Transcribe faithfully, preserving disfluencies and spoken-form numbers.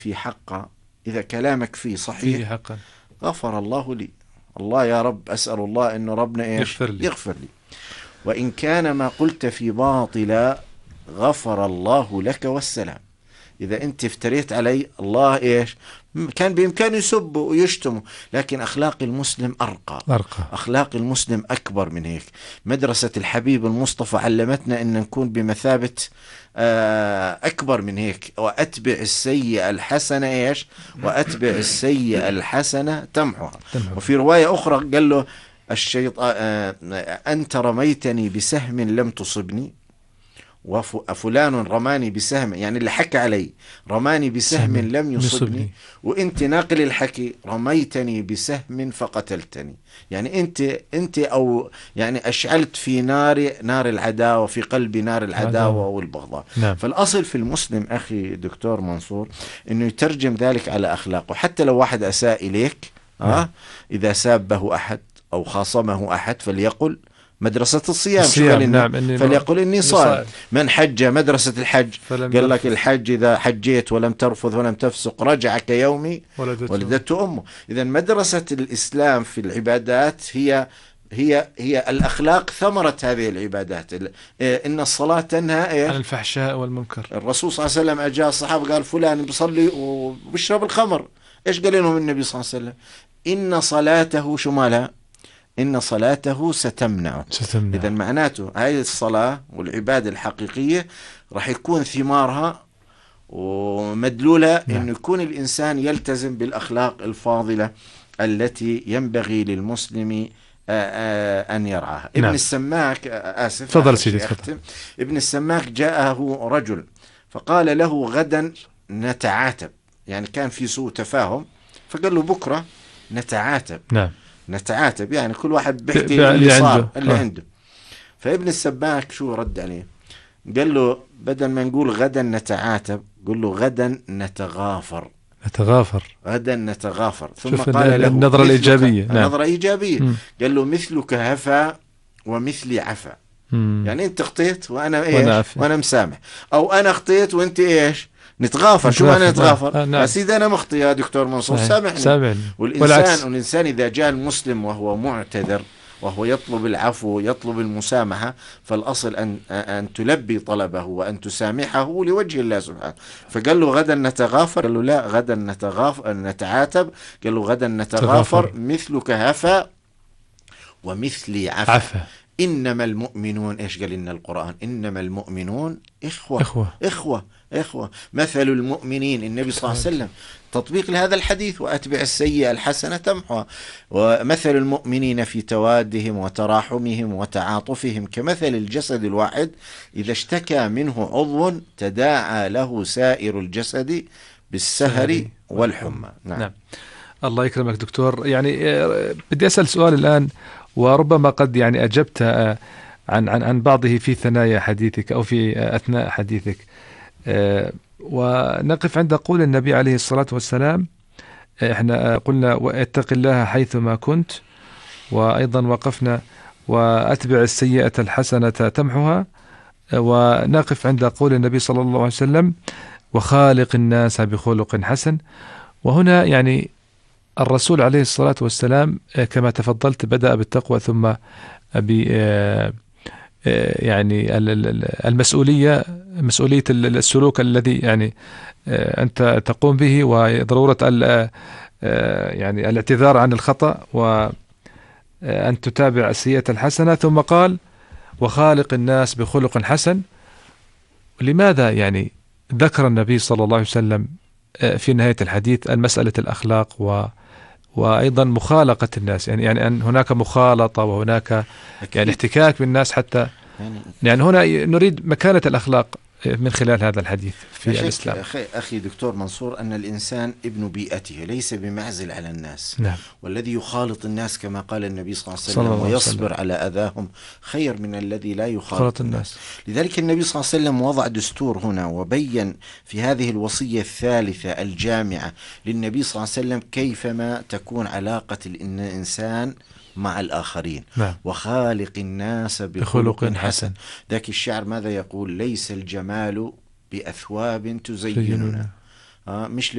في حقه، إذا كلامك فيه صحيح فيه حقا غفر الله لي. الله يا رب أسأل الله إنه ربنا إيش يغفر لي. يغفر لي. وإن كان ما قلت في باطلا غفر الله لك والسلام. إذا أنت افتريت علي، الله إيش كان بإمكانه يسبه ويشتمه، لكن أخلاق المسلم أرقى، أرقى. أخلاق المسلم أكبر من هيك. مدرسة الحبيب المصطفى علمتنا أن نكون بمثابة أكبر من هيك. وأتبع السيئة الحسنة إيش وأتبع السيئة الحسنة تمحوها. وفي رواية أخرى قال له الشيطان أنت رميتني بسهم لم تصبني، وفلان رماني بسهم، يعني اللي حكى علي رماني بسهم لم يصبني، وانت ناقل الحكي رميتني بسهم فقتلتني. يعني انت انت او يعني اشعلت في نار نار العداوه، في قلبي نار العداوه والبغضاء. نعم. فالاصل في المسلم اخي دكتور منصور انه يترجم ذلك على اخلاقه. حتى لو واحد اساء اليك، نعم. اه اذا سابه احد او خاصمه احد فليقل مدرسة الصيام. الصيام نعم. إني فليقل إني صائم. من حج مدرسة الحج قال لك الحج إذا حجيت ولم ترفض ولم تفسق رجع كيوم ولدته, ولدته أمه. إذا مدرسة الإسلام في العبادات هي هي هي الأخلاق ثمرة هذه العبادات. إن الصلاة تنهى عن الفحشاء والمنكر. الرسول صلى الله عليه وسلم أجا الصحابة قال فلان بيصلي وبيشرب الخمر، إيش قال لهم النبي صلى الله عليه وسلم؟ إن صلاته شمالها إن صلاته ستمنع. ستمنع. إذا معناته هاي الصلاة والعبادة الحقيقية راح يكون ثمارها ومدلولة نعم. إنه يكون الإنسان يلتزم بالأخلاق الفاضلة التي ينبغي للمسلم أن يرعاها. نعم. ابن السماك آسف تفضل سيدي. ابن السماك جاءه رجل فقال له غدا نتعاتب، يعني كان في سوء تفاهم، فقال له بكرة نتعاتب. نعم. نتعاتب يعني كل واحد بيحكي اللي صار عنده. اللي عنده. فابن السباك شو رد عليه؟ قال له بدل ما نقول غدا نتعاتب قل له غدا نتغافر. نتغافر غدا نتغافر. ثم قال له النظرة الإيجابية. نعم. نظرة إيجابية. م. قال له مثلك هفا ومثلي عفا. م. يعني أنت اخطيت وأنا إيش وأنا, وأنا مسامح، أو أنا اخطيت وأنت إيش نتغافر. شو معنى نتغافر؟ آه نعم. يا سيدي أنا مخطئ يا دكتور منصور سامحني. سامحني. والإنسان والإنسان إذا جاء المسلم وهو معتذر وهو يطلب العفو يطلب المسامحة، فالأصل أن أن تلبي طلبه وأن تسامحه لوجه الله سبحانه. فقال له غدا نتغافر، قال له لا غدا نتغافر نتعاتب. قال له غدا نتغافر تغافر. مثلك هفا ومثلي عفا, عفا. إنما المؤمنون إيش قال لنا القرآن؟ إنما المؤمنون إخوة إخوة, إخوة. إخوة. مثل المؤمنين النبي صلى الله عليه وسلم تطبيق لهذا الحديث وأتبع السيئة الحسنة تمحوها. ومثل المؤمنين في توادهم وتراحمهم وتعاطفهم كمثل الجسد الواحد إذا اشتكى منه عضو تداعى له سائر الجسد بالسهر والحمى. نعم. نعم. الله يكرمك دكتور. يعني بدي أسأل سؤال الآن، وربما قد يعني أجبت عن عن عن بعضه في ثنايا حديثك أو في أثناء حديثك. ونقف عند قول النبي عليه الصلاة والسلام، احنا قلنا واتق الله حيثما كنت، وأيضا وقفنا وأتبع السيئة الحسنة تمحها، ونقف عند قول النبي صلى الله عليه وسلم وخالق الناس بخلق حسن. وهنا يعني الرسول عليه الصلاة والسلام كما تفضلت بدأ بالتقوى ثم ب يعني المسؤولية مسؤولية السلوك الذي يعني أنت تقوم به، وضرورة يعني الاعتذار عن الخطأ وأن تتابع السيئة الحسنة، ثم قال وخالق الناس بخلق حسن. لماذا يعني ذكر النبي صلى الله عليه وسلم في نهاية الحديث المسألة الأخلاق و وأيضا مخالقة الناس؟ يعني يعني أن هناك مخالطة وهناك يعني احتكاك بالناس، حتى يعني هنا نريد مكانة الأخلاق من خلال هذا الحديث في الإسلام. أخي, أخي دكتور منصور أن الإنسان ابن بيئته ليس بمعزل على الناس. نعم. والذي يخالط الناس كما قال النبي صلى الله عليه وسلم ويصبر على أذاهم خير من الذي لا يخالط الناس. لذلك النبي صلى الله عليه وسلم وضع دستور هنا وبين في هذه الوصية الثالثة الجامعة للنبي صلى الله عليه وسلم كيفما تكون علاقة الإنسان مع الآخرين. نعم. وخالق الناس بخلق حسن. حسن. ذاك الشعر ماذا يقول؟ ليس الجمال بأثواب تزيننا، آه مش